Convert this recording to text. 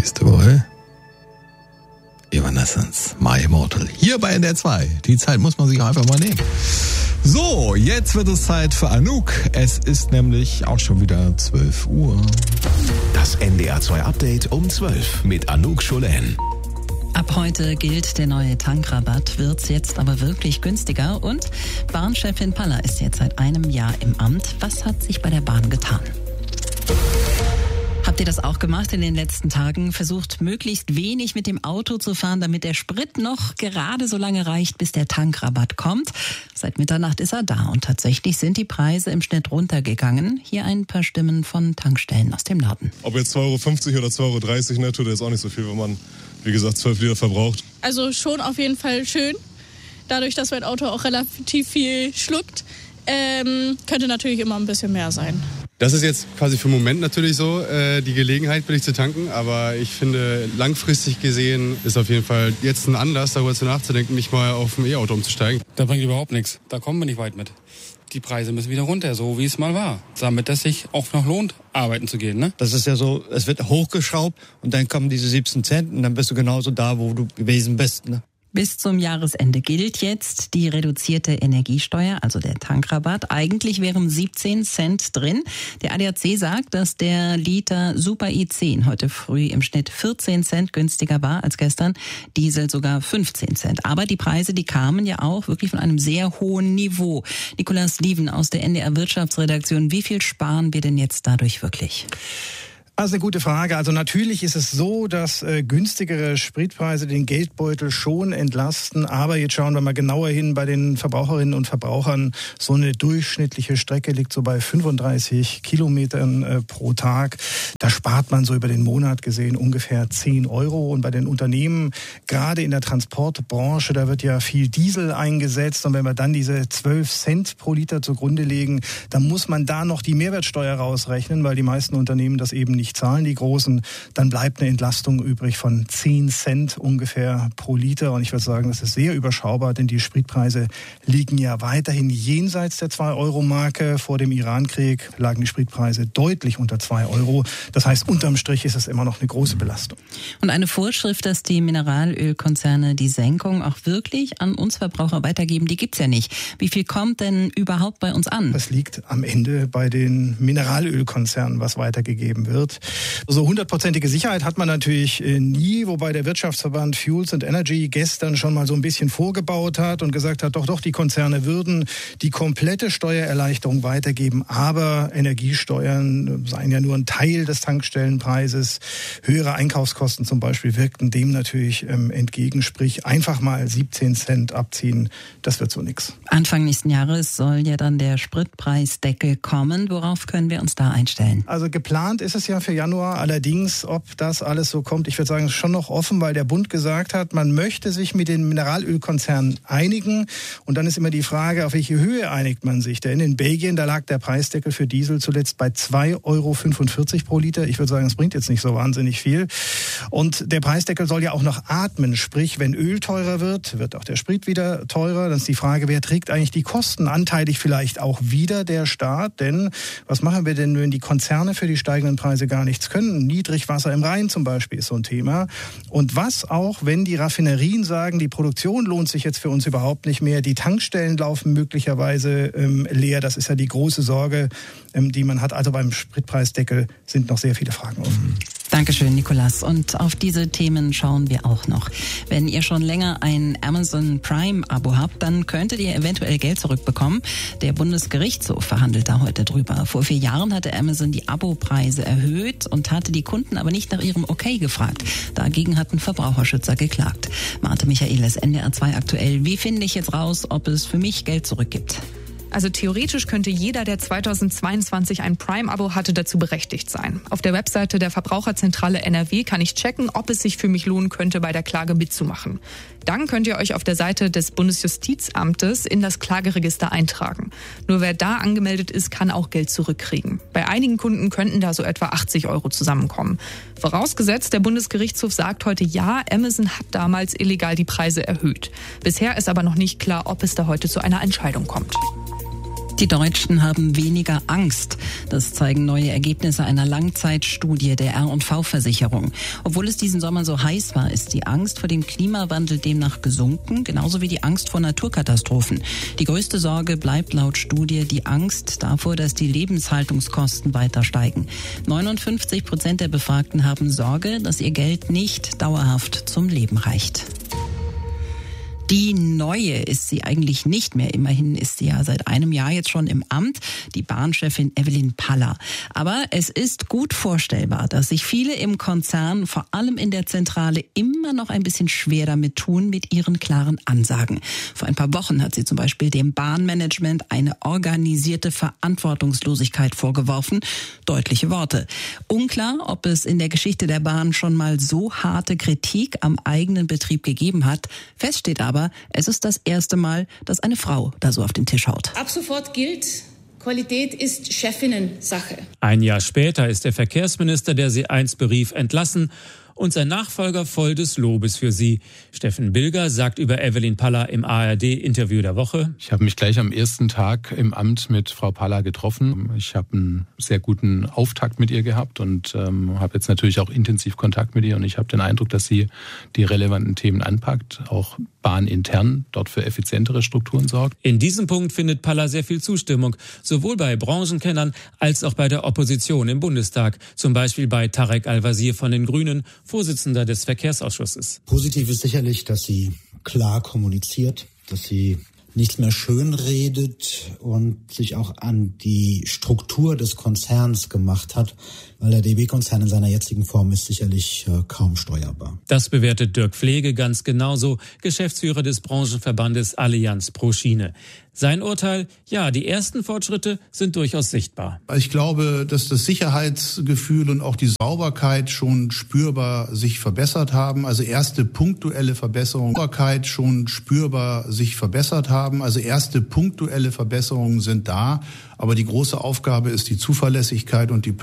Bist du wohl? Evanescence, My Immortal. Hier bei NDR 2. Die Zeit muss man sich auch einfach mal nehmen. So, jetzt wird es Zeit für Anouk. Es ist nämlich auch schon wieder 12 Uhr. Das NDR 2 Update um 12 mit Anouk Scholen. Ab heute gilt der neue Tankrabatt, wird's jetzt aber wirklich günstiger und Bahnchefin Paller ist jetzt seit einem Jahr im Amt. Was hat sich bei der Bahn getan? Habt ihr das auch gemacht in den letzten Tagen? Versucht möglichst wenig mit dem Auto zu fahren, damit der Sprit noch gerade so lange reicht, bis der Tankrabatt kommt. Seit Mitternacht ist er da und tatsächlich sind die Preise im Schnitt runtergegangen. Hier ein paar Stimmen von Tankstellen aus dem Norden. Ob jetzt 2,50 € oder 2,30 € netto, das ist auch nicht so viel, wenn man, wie gesagt, 12 Liter verbraucht. Also schon auf jeden Fall schön. Dadurch, dass mein Auto auch relativ viel schluckt, könnte natürlich immer ein bisschen mehr sein. Das ist jetzt quasi für den Moment natürlich so, die Gelegenheit billig zu tanken. Aber ich finde, langfristig gesehen ist auf jeden Fall jetzt ein Anlass, darüber nachzudenken, nicht mal auf ein E-Auto umzusteigen. Das bringt überhaupt nichts. Da kommen wir nicht weit mit. Die Preise müssen wieder runter, so wie es mal war. Damit es sich auch noch lohnt, arbeiten zu gehen. Ne? Das ist ja so, es wird hochgeschraubt und dann kommen diese 17 Cent und dann bist du genauso da, wo du gewesen bist. Ne? Bis zum Jahresende gilt jetzt die reduzierte Energiesteuer, also der Tankrabatt. Eigentlich wären 17 Cent drin. Der ADAC sagt, dass der Liter Super i10 heute früh im Schnitt 14 Cent günstiger war als gestern, Diesel sogar 15 Cent. Aber die Preise, die kamen ja auch wirklich von einem sehr hohen Niveau. Nikolaus Lieven aus der NDR Wirtschaftsredaktion, wie viel sparen wir denn jetzt dadurch wirklich? Also eine gute Frage. Also natürlich ist es so, dass günstigere Spritpreise den Geldbeutel schon entlasten. Aber jetzt schauen wir mal genauer hin bei den Verbraucherinnen und Verbrauchern. So eine durchschnittliche Strecke liegt so bei 35 Kilometern pro Tag. Da spart man so über den Monat gesehen ungefähr 10 €. Und bei den Unternehmen, gerade in der Transportbranche, da wird ja viel Diesel eingesetzt. Und wenn wir dann diese 12 Cent pro Liter zugrunde legen, dann muss man da noch die Mehrwertsteuer rausrechnen, weil die meisten Unternehmen das eben nicht zahlen, die Großen, dann bleibt eine Entlastung übrig von 10 Cent ungefähr pro Liter. Und ich würde sagen, das ist sehr überschaubar, denn die Spritpreise liegen ja weiterhin jenseits der 2-Euro-Marke. Vor dem Irankrieg lagen die Spritpreise deutlich unter 2 €. Das heißt, unterm Strich ist es immer noch eine große Belastung. Und eine Vorschrift, dass die Mineralölkonzerne die Senkung auch wirklich an uns Verbraucher weitergeben, die gibt's ja nicht. Wie viel kommt denn überhaupt bei uns an? Das liegt am Ende bei den Mineralölkonzernen, was weitergegeben wird. So 100%ige Sicherheit hat man natürlich nie, wobei der Wirtschaftsverband Fuels and Energy gestern schon mal so ein bisschen vorgebaut hat und gesagt hat, doch, die Konzerne würden die komplette Steuererleichterung weitergeben, aber Energiesteuern seien ja nur ein Teil des Tankstellenpreises. Höhere Einkaufskosten zum Beispiel wirkten dem natürlich entgegen, sprich einfach mal 17 Cent abziehen, das wird so nix. Anfang nächsten Jahres soll ja dann der Spritpreisdeckel kommen. Worauf können wir uns da einstellen? Also geplant ist es ja für Januar. Allerdings, ob das alles so kommt, ich würde sagen, ist schon noch offen, weil der Bund gesagt hat, man möchte sich mit den Mineralölkonzernen einigen. Und dann ist immer die Frage, auf welche Höhe einigt man sich? Denn in Belgien, da lag der Preisdeckel für Diesel zuletzt bei 2,45 € pro Liter. Ich würde sagen, das bringt jetzt nicht so wahnsinnig viel. Und der Preisdeckel soll ja auch noch atmen. Sprich, wenn Öl teurer wird, wird auch der Sprit wieder teurer. Dann ist die Frage, wer trägt eigentlich die Kosten? Anteilig vielleicht auch wieder der Staat. Denn was machen wir denn, wenn die Konzerne für die steigenden Preise gar nichts können? Niedrigwasser im Rhein zum Beispiel ist so ein Thema. Und was auch, wenn die Raffinerien sagen, die Produktion lohnt sich jetzt für uns überhaupt nicht mehr, die Tankstellen laufen möglicherweise leer. Das ist ja die große Sorge, die man hat. Also beim Spritpreisdeckel sind noch sehr viele Fragen offen. Dankeschön, Nikolaus. Und auf diese Themen schauen wir auch noch. Wenn ihr schon länger ein Amazon Prime-Abo habt, dann könntet ihr eventuell Geld zurückbekommen. Der Bundesgerichtshof verhandelt da heute drüber. Vor 4 Jahren hatte Amazon die Abopreise erhöht und hatte die Kunden aber nicht nach ihrem Okay gefragt. Dagegen hatten Verbraucherschützer geklagt. Marte Michaelis, NDR 2 aktuell. Wie finde ich jetzt raus, ob es für mich Geld zurückgibt? Also theoretisch könnte jeder, der 2022 ein Prime-Abo hatte, dazu berechtigt sein. Auf der Webseite der Verbraucherzentrale NRW kann ich checken, ob es sich für mich lohnen könnte, bei der Klage mitzumachen. Dann könnt ihr euch auf der Seite des Bundesjustizamtes in das Klageregister eintragen. Nur wer da angemeldet ist, kann auch Geld zurückkriegen. Bei einigen Kunden könnten da so etwa 80 € zusammenkommen. Vorausgesetzt, der Bundesgerichtshof sagt heute ja, Amazon hat damals illegal die Preise erhöht. Bisher ist aber noch nicht klar, ob es da heute zu einer Entscheidung kommt. Die Deutschen haben weniger Angst. Das zeigen neue Ergebnisse einer Langzeitstudie der R&V-Versicherung. Obwohl es diesen Sommer so heiß war, ist die Angst vor dem Klimawandel demnach gesunken, genauso wie die Angst vor Naturkatastrophen. Die größte Sorge bleibt laut Studie die Angst davor, dass die Lebenshaltungskosten weiter steigen. 59% der Befragten haben Sorge, dass ihr Geld nicht dauerhaft zum Leben reicht. Die Neue ist sie eigentlich nicht mehr. Immerhin ist sie ja seit einem Jahr jetzt schon im Amt, die Bahnchefin Evelyn Paller. Aber es ist gut vorstellbar, dass sich viele im Konzern, vor allem in der Zentrale, immer noch ein bisschen schwer damit tun mit ihren klaren Ansagen. Vor ein paar Wochen hat sie zum Beispiel dem Bahnmanagement eine organisierte Verantwortungslosigkeit vorgeworfen. Deutliche Worte. Unklar, ob es in der Geschichte der Bahn schon mal so harte Kritik am eigenen Betrieb gegeben hat. Fest steht aber, es ist das erste Mal, dass eine Frau da so auf den Tisch haut. Ab sofort gilt, Qualität ist Chefinnen-Sache. Ein Jahr später ist der Verkehrsminister, der sie einst berief, entlassen und sein Nachfolger voll des Lobes für sie. Steffen Bilger sagt über Evelyn Paller im ARD-Interview der Woche: Ich habe mich gleich am ersten Tag im Amt mit Frau Paller getroffen. Ich habe einen sehr guten Auftakt mit ihr gehabt und habe jetzt natürlich auch intensiv Kontakt mit ihr. Und ich habe den Eindruck, dass sie die relevanten Themen anpackt, auch bahnintern dort für effizientere Strukturen sorgt. In diesem Punkt findet Paller sehr viel Zustimmung, sowohl bei Branchenkennern als auch bei der Opposition im Bundestag. Zum Beispiel bei Tarek Al-Wazir von den Grünen, Vorsitzender des Verkehrsausschusses. Positiv ist sicherlich, dass sie klar kommuniziert, dass sie nichts mehr schönredet und sich auch an die Struktur des Konzerns gemacht hat, weil der DB-Konzern in seiner jetzigen Form ist sicherlich kaum steuerbar. Das bewertet Dirk Pflege ganz genauso, Geschäftsführer des Branchenverbandes Allianz pro Schiene. Sein Urteil: ja, die ersten Fortschritte sind durchaus sichtbar. Ich glaube, dass das Sicherheitsgefühl und auch die Sauberkeit schon spürbar sich verbessert haben. Also erste punktuelle Verbesserungen sind da. Aber die große Aufgabe ist die Zuverlässigkeit und die